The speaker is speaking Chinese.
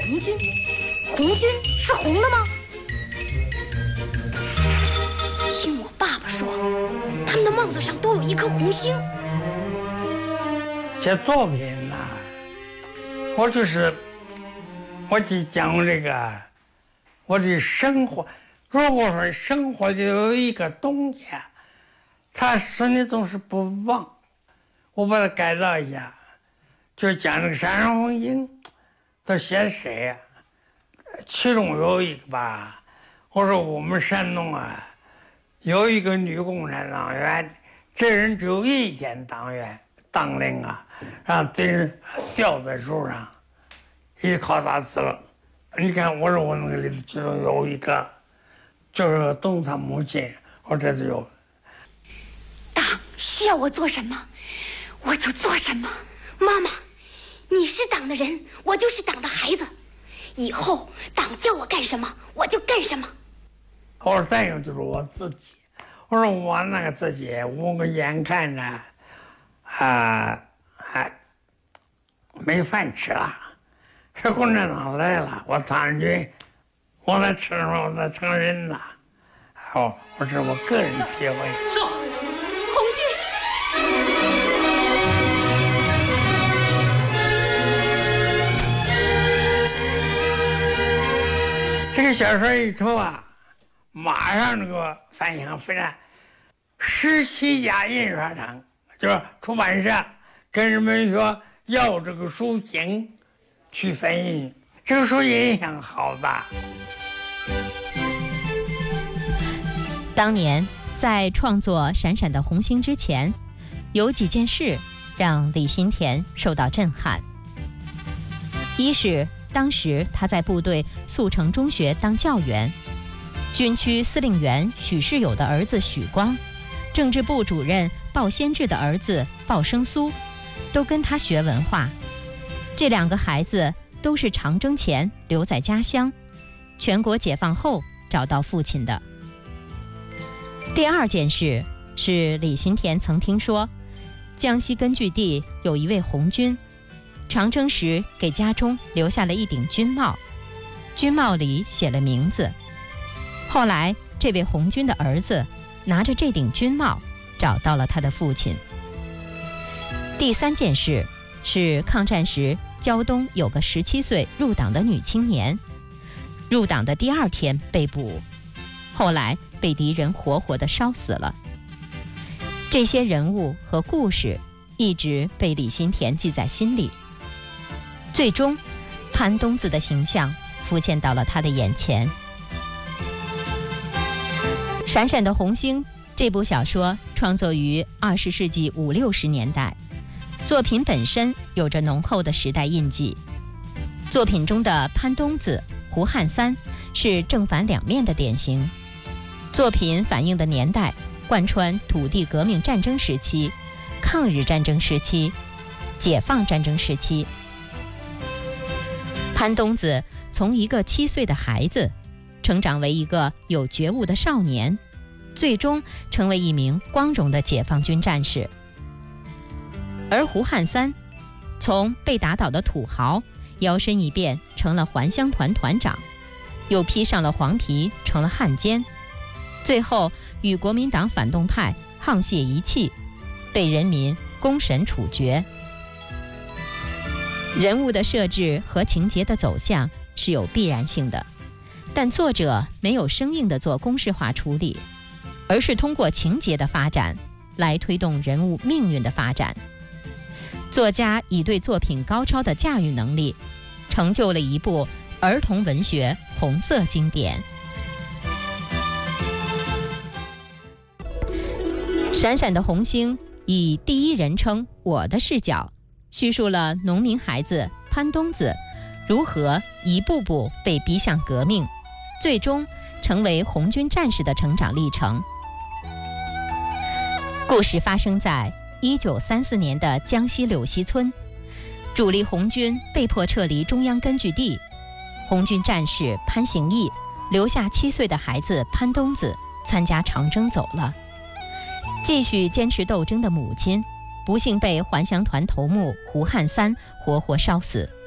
红军，红军是红的吗？听我爸爸说，他们的帽子上都有一颗红星。 写作品呢，我就讲这个我的生活。如果说生活里有一个东西，它使你总是不忘，我把它改造一下，就讲这个山上红星都写谁呀？其中有一个吧，我说我们山东啊，有一个女共产党员，这人只有1天当令啊，让敌人吊在树上，一靠他死了。你看，我说我那个里头其中有一个，就是东他母亲，我这就有。 党需要我做什么，我就做什么。妈妈，你是党的人，我就是党的孩子。以后党叫我干什么，我就干什么。 我说再有就是我自己，我说我那个自己，我眼看着没饭吃了，是共产党来了，我党人军，我才吃了，我才成人了。我这是我个人体会。 说，红军。 这个小说一出啊，马上这个反响非常。17家印刷厂，就是出版社，跟人们说要这个书型去翻译，这个书影响好大。 当年在创作《闪闪的红星》之前，有几件事让李新田受到震撼。一是当时他在部队速成中学当教员，军区司令员许世友的儿子许光，政治部主任鲍先志的儿子鲍生苏，都跟他学文化。这2个孩子都是长征前留在家乡，全国解放后找到父亲的。第2件事是李新田曾听说，江西根据地有一位红军，长征时给家中留下了一顶军帽，军帽里写了名字。后来这位红军的儿子拿着这顶军帽找到了他的父亲。第3件事是抗战时胶东有个17岁入党的女青年，入党的第2天被捕，后来被敌人活活地烧死了。这些人物和故事一直被李新田记在心里，最终潘冬子的形象浮现到了他的眼前。《闪闪的红星》这部小说创作于20世纪50、60年代，作品本身有着浓厚的时代印记。作品中的潘冬子、胡汉三是正反两面的典型。作品反映的年代贯穿土地革命战争时期、抗日战争时期、解放战争时期。潘冬子从一个7岁的孩子成长为一个有觉悟的少年，最终成为一名光荣的解放军战士。而胡汉三从被打倒的土豪摇身一变成了还乡团团长，又披上了黄皮成了汉奸，最后与国民党反动派沆瀣一气，被人民公审处决。人物的设置和情节的走向是有必然性的，但作者没有生硬地做公式化处理，而是通过情节的发展来推动人物命运的发展。作家以对作品高超的驾驭能力，成就了一部儿童文学红色经典。闪闪的红星以第一人称我的视角，叙述了农民孩子潘冬子如何一步步被逼向革命，最终成为红军战士的成长历程。故事发生在1934年的江西柳溪村，主力红军被迫撤离中央根据地，红军战士潘行义留下7岁的孩子潘冬子参加长征走了。继续坚持斗争的母亲不幸被还乡团头目胡汉三活活烧死。